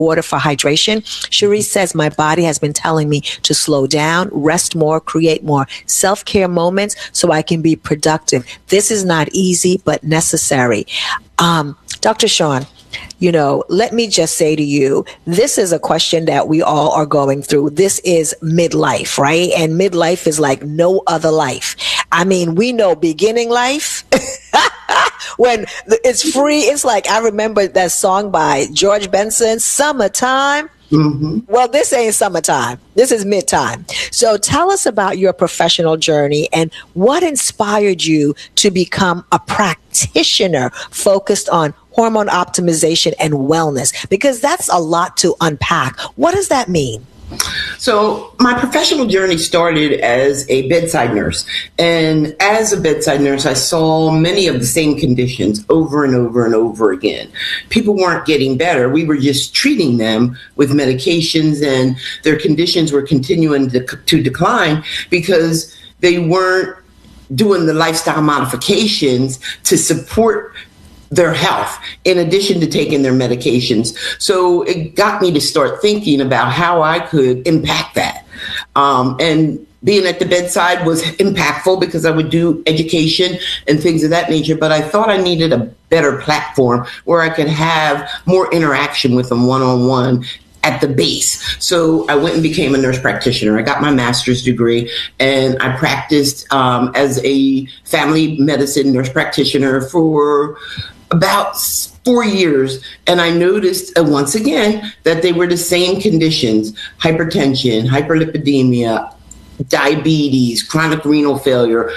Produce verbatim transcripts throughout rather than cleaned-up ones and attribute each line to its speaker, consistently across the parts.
Speaker 1: water for hydration. Cherise says, my body has been telling me to slow down, rest more, create more self-care moments so I can be productive. This is not easy, but necessary. Um, Doctor Sean, you know, let me just say to you, this is a question that we all are going through. This is midlife, right? And midlife is like no other life. I mean, we know beginning life. When it's free, it's like, I remember that song by George Benson, Summertime. Mm-hmm. Well, this ain't summertime. This is midtime. So tell us about your professional journey and what inspired you to become a practitioner focused on hormone optimization and wellness, because that's a lot to unpack. What does that mean?
Speaker 2: So my professional journey started as a bedside nurse. And as a bedside nurse, I saw many of the same conditions over and over and over again. People weren't getting better. We were just treating them with medications, and their conditions were continuing to, to decline because they weren't doing the lifestyle modifications to support their health, in addition to taking their medications. So it got me to start thinking about how I could impact that. Um, and being at the bedside was impactful because I would do education and things of that nature, but I thought I needed a better platform where I could have more interaction with them one-on-one at the base. So I went and became a nurse practitioner. I got my master's degree, and I practiced um, as a family medicine nurse practitioner for about four years. And I noticed uh, once again that they were the same conditions: hypertension, hyperlipidemia, diabetes, chronic renal failure,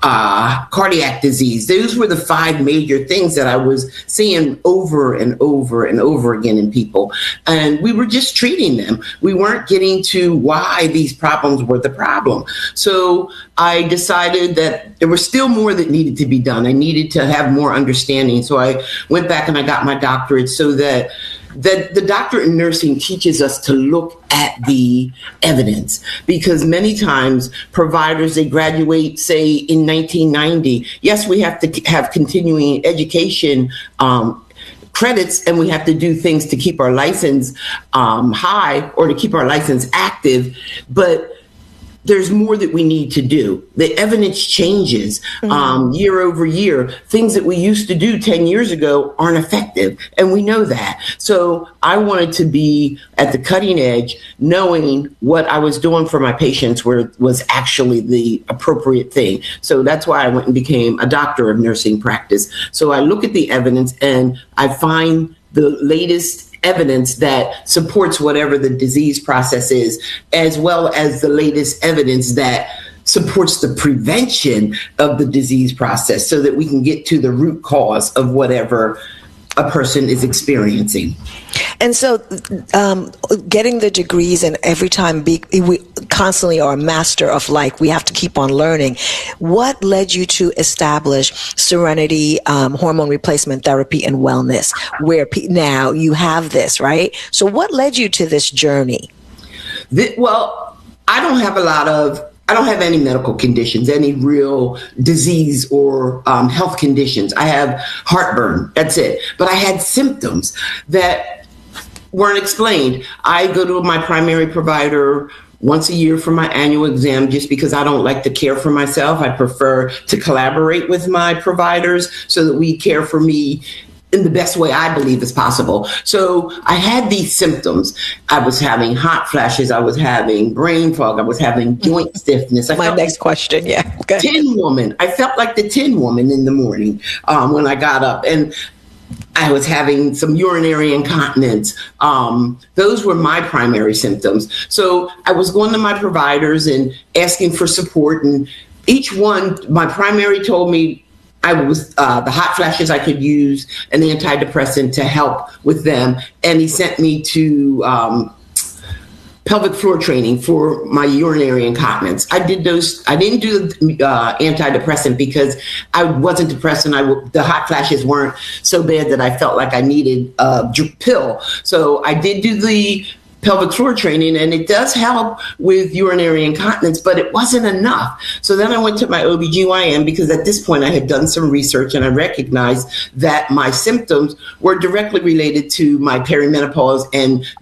Speaker 2: uh, cardiac disease. Those were the five major things that I was seeing over and over and over again in people. And we were just treating them. We weren't getting to why these problems were the problem. So I decided that there was still more that needed to be done. I needed to have more understanding. So I went back and I got my doctorate so that that the doctorate in nursing teaches us to look at the evidence, because many times providers, they graduate, say, in nineteen ninety. Yes, we have to have continuing education um, credits, and we have to do things to keep our license um, high or to keep our license active, but there's more that we need to do. The evidence changes mm-hmm. um, year over year. Things that we used to do ten years ago aren't effective, and we know that. So I wanted to be at the cutting edge, knowing what I was doing for my patients were, was actually the appropriate thing. So that's why I went and became a doctor of nursing practice. So I look at the evidence and I find the latest evidence that supports whatever the disease process is, as well as the latest evidence that supports the prevention of the disease process, so that we can get to the root cause of whatever a person is experiencing.
Speaker 1: And so um, getting the degrees, and every time be, we constantly are a master of life, we have to keep on learning. What led you to establish Serenity um, Hormone Replacement Therapy and Wellness, where pe- now you have this, right? So what led you to this journey?
Speaker 2: The, well, I don't have a lot of I don't have any medical conditions, any real disease or um, health conditions. I have heartburn. That's it. But I had symptoms that weren't explained. I go to my primary provider once a year for my annual exam, just because I don't like to care for myself. I prefer to collaborate with my providers so that we care for me in the best way I believe is possible. So I had these symptoms. I was having hot flashes. I was having brain fog. I was having joint stiffness. I
Speaker 1: My next like question, yeah.
Speaker 2: Go ahead. Tin woman. I felt like the tin woman in the morning um, when I got up. And I was having some urinary incontinence. Um, those were my primary symptoms. So I was going to my providers and asking for support. And each one, my primary told me I was uh, the hot flashes I could use an antidepressant to help with them. And he sent me to um, pelvic floor training for my urinary incontinence. I did those. I didn't do the uh, antidepressant because I wasn't depressed, and I w- the hot flashes weren't so bad that I felt like I needed a pill. So I did do the pelvic floor training, and it does help with urinary incontinence, but it wasn't enough. So then I went to my O B G Y N because at this point I had done some research and I recognized that my symptoms were directly related to my perimenopause and